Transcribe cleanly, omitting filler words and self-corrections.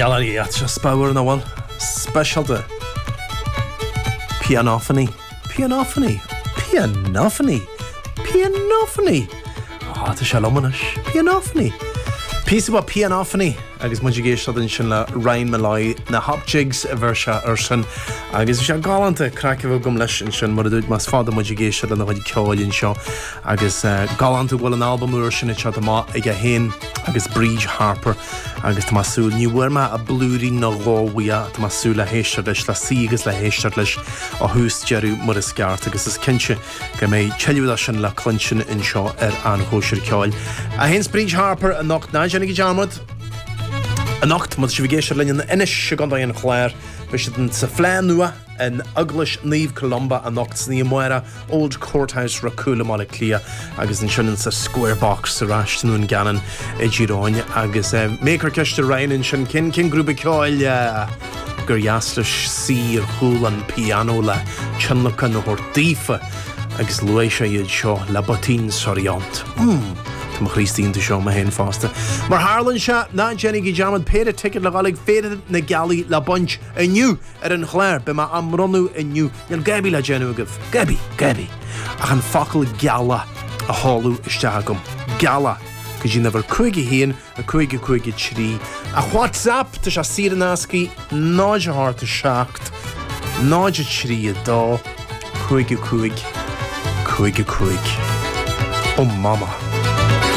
Gallery at just power na one special the pianophony. Ah, the shalomanish pianophony. Piece about pianophony. Agus mudgigéis in sin le Ryan Malloy na hopjigs versha ursan. Agus is galanta crackh gum leis in sin mar dúd mas fáda mudgigéis le na bhaid ceáilinn seo. Agus galanta bhfuil an album ursan it chat má ag a hen agus Bridge Harper agus tá masú ní bhuairma a blúrí na gáhuia tá masú le héisteart leis le sígus le héisteart leis a hús Jerú mar is ceart agus is cinse go mé cheiliúda sin le clunsin in seo an hóisiir ceáil. A hens Bridge Harper a nacht náideannig jamod. A nacht mod si vigéisiir lein na inis se gan daon chléir bes den sa phléan nua an Uglish Neve Columba a nacht sní muera Old Courthouse Racula mala clia agus in sin sa Square Box sa rastan nún ganan I Giráin agus mécar ceiste Ryan in sin cin grúpa ceáil gur jaslis sír húlan piano le tsinlacha na hortífa agus luéis iad seo le botín soriant. Tá Christine to show my hand faster. Mar Harlan sha na Jenny Gijamad paid a ticket le galig faded na gali la bunch a new at an chléir be ma amronu a new yel Gabi la Jenny give Gabi a han fakkel gala a halu istagum gala cuz you never cuigi heen a cuigi tree a WhatsApp to sha siranaski nodge heart to shocked nodge tree a da cuigi oh mama